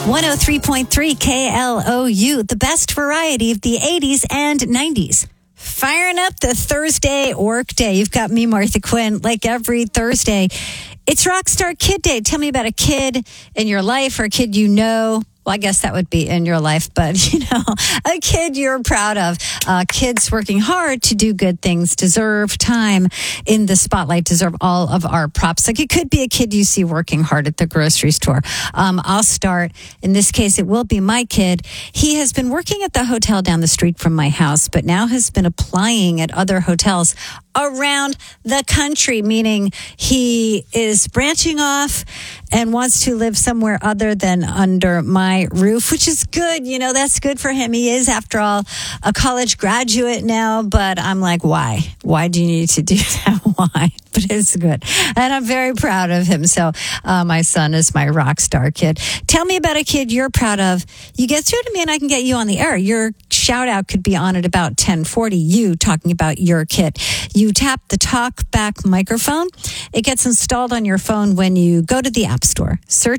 103.3 KLOU, the best variety of the 80s and 90s. Firing up the Thursday work day. You've got me, Martha Quinn, like every Thursday. It's Rockstar Kid Day. Tell me about a kid in your life or a kid you know. Well, I guess that would be in your life, but, a kid you're proud of. Kids working hard to do good things deserve time in the spotlight, deserve all of our props. Like it could be a kid you see working hard at the grocery store. I'll start. In this case, it will be my kid. He has been working at the hotel down the street from my house, but now has been applying at other hotels around the country, meaning he is branching off and wants to live somewhere other than under my roof, which is good. That's good for him. He is, after all, a college graduate now, but I'm like, why? Why do you need to do that? Why? But it's good. And I'm very proud of him. So my son is my rock star kid. Tell me about a kid you're proud of. You get through to me and I can get you on the air. Your shout out could be on at about 10:40. You talking about your kid. You tap the talk back microphone. It gets installed on your phone when you go to the App Store. Search